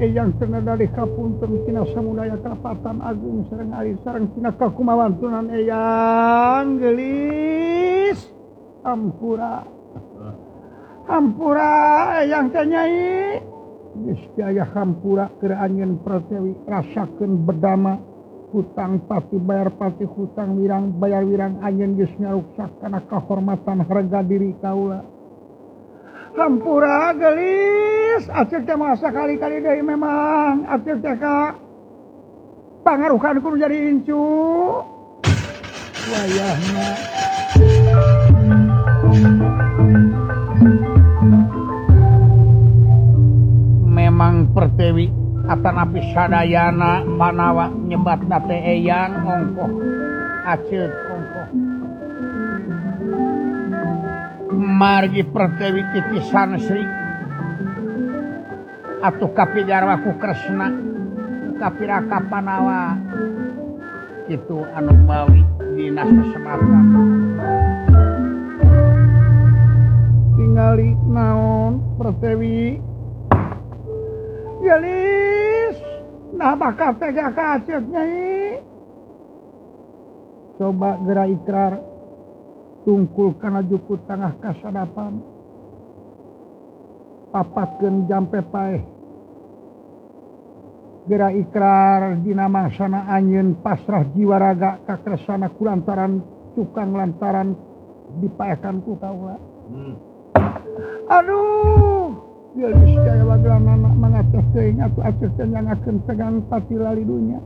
yang tengah dari kapunten tina samudaya Kapatan Agung sareng ari sareng tina kakumawantunan eyang gelis hampura eyang teh nyai geus aya hampura keur anjeun Pratewi rasakeun bedama hutang pati bayar pati hutang wirang bayar wirang anjeun geus ngaruksak kana kahormatan harga diri kaula. Hampura gelis acil teh masa kali-kali deui memang acil teh ka pangaruhan kudu jadi incu wayahna memang Pertewi atanapi sadayana panawa nyebatna teh eyang ongkoh acil ongkoh margi Pertewi titisan Sri atuh kapigarwa ku Kresna kapiraka panawa kitu anu bawi dina sesematan tingali naon Pertewi gelis nah bakal tega ka Aceh Nyai coba geura ikrar tungkul kana jukut tengah kasadapan papatkeun jampe paeh geura ikrar dina mangsana anjeun pasrah jiwa raga ka kresana kulantaran cukang lantaran dipaekan ku kaula aduh geus kaya bagelan anak mangateh teuing atuh Aceh teh nyangakeun tegang pati lali dunya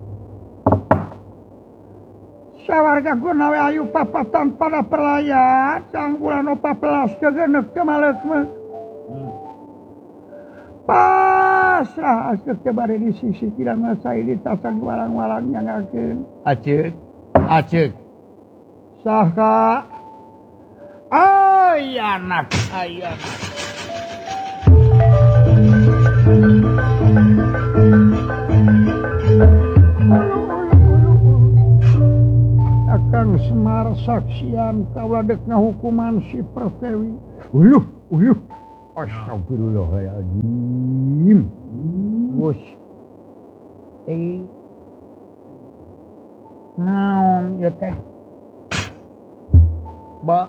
sawarga guna we ayu papatan pada perlaya sang bulan 14 kegenek kemaleuk mah pasrah Aceh teh bari di sisi tidak ngasai di tasang walang-walang nyangakeun Aceh saha ayanak Akang Semar saksian kawadek ngahukuman si Pertewi. Uyuh. Astagfirullahaladzim. Bos. Naon ya teh? Ba.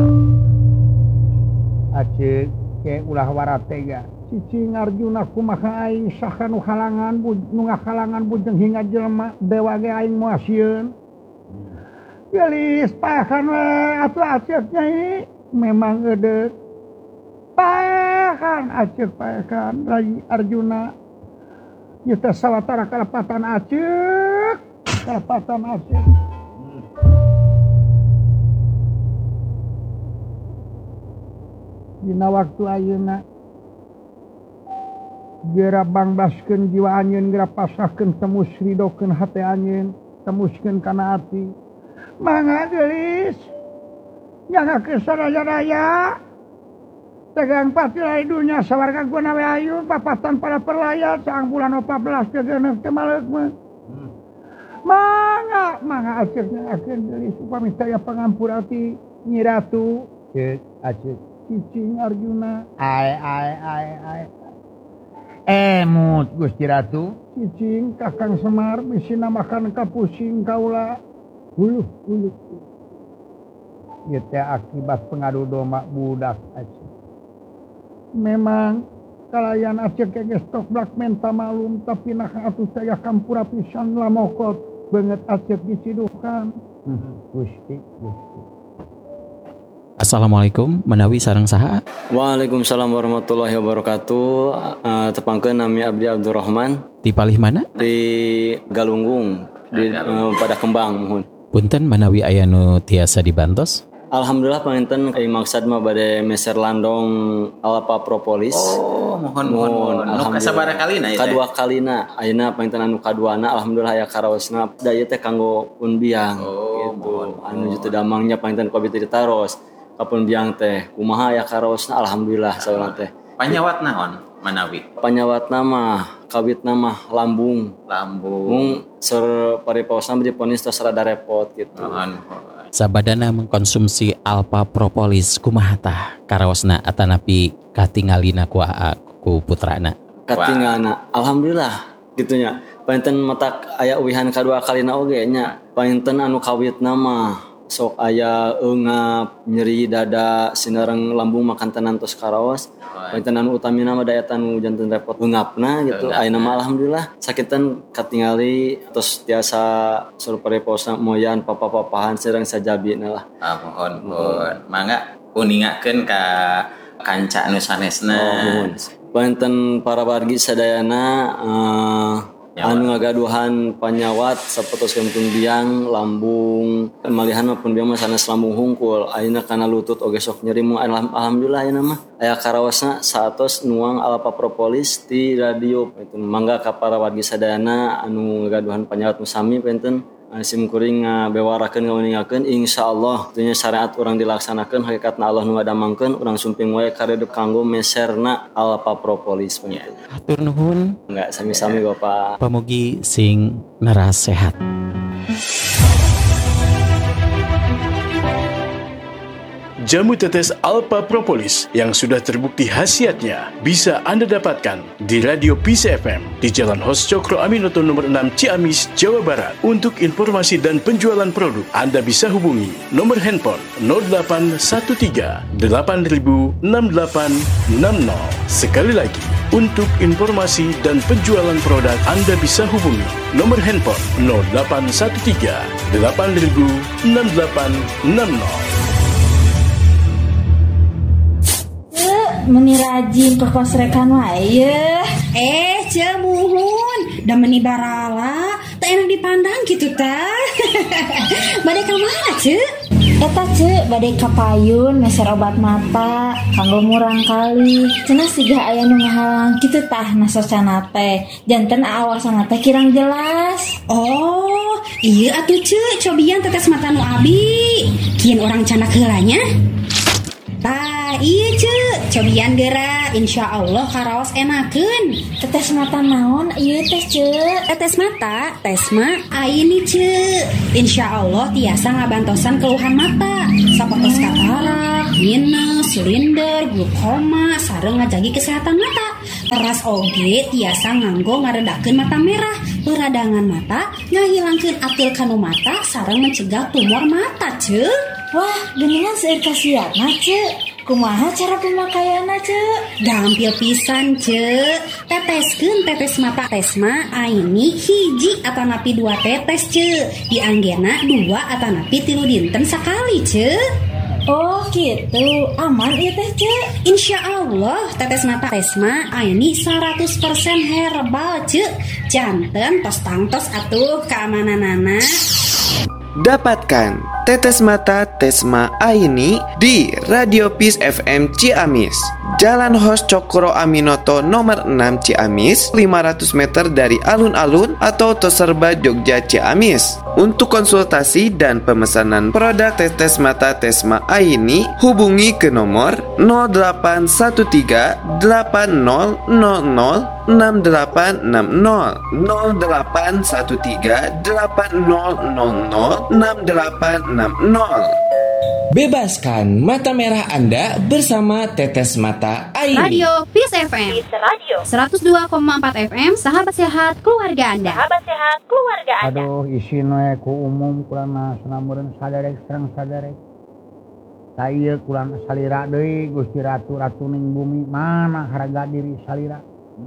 Aceh ke ulah waratega. Cicing Arjuna kumaha aing saha nu halangan nu ngahalangan bujeng hingga jelema dewa ge aing moal sieun. Gelis paehan we atuh Aceh Nyai memang eudeuh paehan Aceh paehan Rai Arjuna ieu teh sawatara kalepatan Aceh dina waktu ayeuna geura bangbaskeun jiwa anjeun geura pasrahkeun temus ridokeun hate anjeun temuskeun kana ati mangga gelis nyangakeun sadaya-daya tegang pati lali dunya sawarga guna we ayu papatan pada perlaya saang bulan 14 kegeuneuh teh maleuk mah mangga Aceh nyangakeun gelis upami saya pangampura ti Nyi Ratu ceuk Aceh cicing Arjuna ai emut Gusti Ratu cicing Kakang Semar bisi namakan kapusing kaula uluh ieu teh akibat pengadu domba budak Aceh memang kalayan Aceh geus toblak menta malum tapi nah atuh saya kampura pisan lamokot beungeut Aceh dicidukan Gusti Assalamualaikum menawi sareng saha. Waalaikumsalam warahmatullahi wabarakatuh. Tepangkeun nami Abdi Abdurrahman. Di palih mana? Di Galunggung di pada Kembang mohon. Punten menawi aya nu tiasa dibantos. Alhamdulillah panginten aing maksad mah bade meser landong Alpa Propolis. Oh, mohon. Nu kasabaraha kalina ieu teh? Kadua kalina. Ayeuna panginten anu kaduana alhamdulillah aya karaosna da ieu teh kanggo Punbiang gitu. Anu jutu damangnya panginten ku abdi teh ditaros. Ka Punbiang teh kumaha aya karaosna alhamdulillah saurang teh. Panyawat naon manawi? Panyawatna mah kawitna mah lambung. Mung ser paripaosna diponis tos rada repot gitu. Sabadana mengkonsumsi Alpa Propolis kumaha tah karaosna atanapi katingalina ku putrana. katinggalna. Alhamdulillah gitunya. Painten matak aya uwihan kadua kalina oge nya. Painten anu kawitna mah sok aya eungap, nyeri dada, sinereng lambung makan tenan tos karaos. Painten anu utamina mah daya tanu janten repot eungapna gitu. Ayeuna mah alhamdulillah sakitan katingali tos tiasa suruh pareposna moyan papa-papahan sareng sajabina lah. Mohon. Mangga uningakeun ka kanca anu sanesna. Painten para wargi sadayana anu ngagaduhan panyawat sapertos kentun biang lambung malihan maupun biang mah sanes lambung hungkul ayeuna kana lutut oge sok nyeri mu alhamdulillah ayeuna mah aya karawasna saatos nuang alpa propolis ti radio itu mangga ka para wargi sadayana anu ngagaduhan panyawat nu sami penten sim kuring bewarakeun ngawuningakeun insyaallah tentunya syariat urang dilaksanakeun hakikatna Allah nu ngadamangkeun urang sumping wae karedep kanggo meserna alpa propolis penten. Hatur nuhun. Enggak sami-sami Bapak. Pamugi sing naras sehat. Jamu tetes Alpha Propolis yang sudah terbukti khasiatnya bisa Anda dapatkan di Radio Peace FM di Jalan Hos Cokro Aminoto nomor 6 Ciamis, Jawa Barat. Untuk informasi dan penjualan produk, Anda bisa hubungi nomor handphone 0813 8000 6860. Sekali lagi, untuk informasi dan penjualan produk, Anda bisa hubungi nomor handphone 0813 8000 6860. Meni rajin ke kosrekan wae. Cemuhun, da meni barala, tak enak dipandang gitu ta. Bade ka mana, Ce? Eta Ce, bade ka payun meser obat mata, kanggo murang kali. Cenah siga aya nu ngahalang kitu tah nasocana teh. Janten awasana teh kirang jelas. Oh, ieu atuh Ce, cobian tetes mata nu abi. Kieun orang canak heulanya. Tah, iya Ce, cobian geura, insyaallah karaos enakeun. Tetes mata naon ieu teh Ce? Tetes mata, tesma aini Ce. Insyaallah tiasa ngabantosan keluhan mata, sapertos katarak, minus, silinder, glaukoma, sareng ngajagi kesehatan mata. Peras oge tiasa nganggo ngaredakeun mata merah, peradangan mata, ngahilangkeun atil kanu mata, sareng mencegah tumor mata Ce. Wah, geningan seueur kasiatna Ce. Kumaha cara pemakaianna Ce? Gampil pisan Ce. Teteskeun tetes mata tesma aini hiji atanapi 2 tetes Ce. Dianggena 2 atanapi 3 dinten sakali Ce. Oh gitu, aman ieu teh Ce. Insyaallah tetes mata tesma aini 100% herbal Ce. Janten tos tangtos atuh keamananana. Dapatkan tetes mata Tesma Aini di Radio Peace FM Ciamis, Jalan Hos Cokro Aminoto nomor 6 Ciamis, 500 meter dari alun-alun atau Toserba Jogja Ciamis. Untuk konsultasi dan pemesanan produk tetes mata Tesma Aini, hubungi ke nomor 0813 8000 6860 0813 8000 6860. Bebaskan mata merah Anda bersama Tetes Mata Aini. Radio Peace FM 102,4 FM, sahabat sehat keluarga Anda. Aduh, isina ku umum kulana sanamureun saderek sareng saderek. Ta ieu kulana salira deui Gusti Ratu Ratuning Bumi, mana harga diri salira.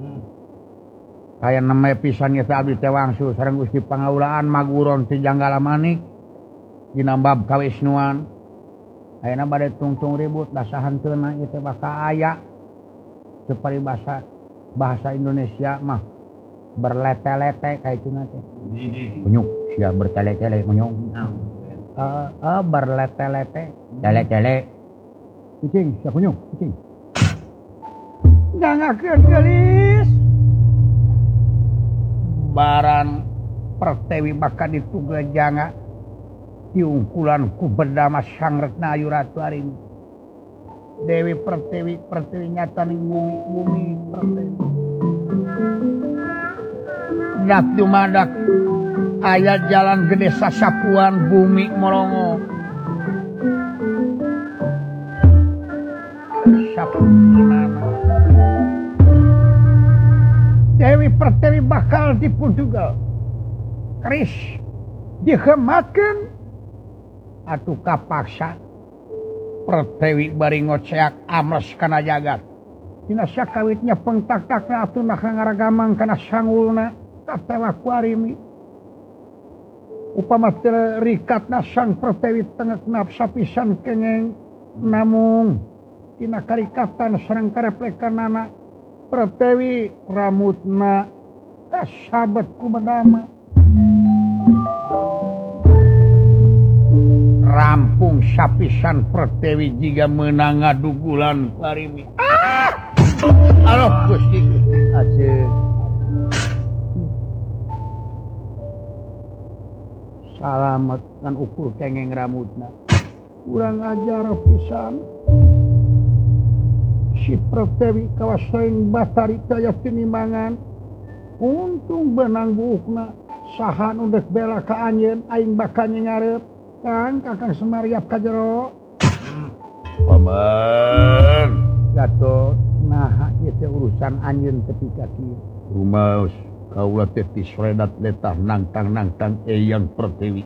Kaya neme pisan ieu teh abdi teh wangsul sareng Gusti Pangaulaan Maguron ti Janggala Manik dina bab kawisnuan. Ayeuna bade tungtung ribut dasahanteuna ieu teh bakal aya teu bahasa Indonesia mah berlete-lete kayak cina teh. Kunyuk sia bertele-tele kunyuk. Berlete-lete, tele-tele. Cicing, sia kunyuk, cicing. Jangakeun geulis. Baran Pertewi bakal dituga janga diungkulan ku berdama sangretna ayu ratu aring. Dewi Pertewi nyata ning bumi Pertewi. Dak dumadak aya jalan gede sasapuan bumi Morongo. Sapunana. Pertiwi bakal dipundugal keris dihematkeun atuh kapaksa Pertiwi bari ngoceak amles kana jagat dina sakawitnya pengtak-takna atuh nah ngaragamang kana sangulna katewa ku Arimi upama teu rikatna sang Pertiwi tengekna sapisan kengeng namung tina karikatan sareng kareplekanana Pertiwi ramutna kasabet ku bedama rampung sapisan Pertiwi jiga meunang ngadugulan ku Arimi. Aloh Gusti ajeun salamet kan ukur kengeng ramutna urang ajar pisan si Pertiwi kawasaing Batari daya tinimangan untung benang buukna saha nu deuk bela ka anjeun aing bakal ngarep Kang Kakang Semariap ka jero Paman Gatot nah ieu teh urusan anjeun ketika kieu rumaos kaula teh tisredat letah nangtang-nangtang eyang Pertiwi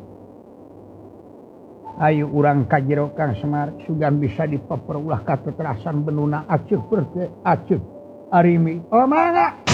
ayo urang ka jero Kang Semar sugan bisa dipaperulah ka keterasan benuna aceuk Pertiwi aceuk Arimi mangga